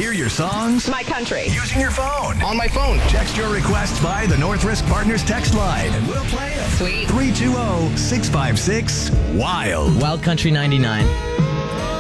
Hear your songs My country. using your phone. On my phone. Text your requests by the North Risk Partners text line, and we'll play it. Sweet. 320-656-WILD. Wild Country 99.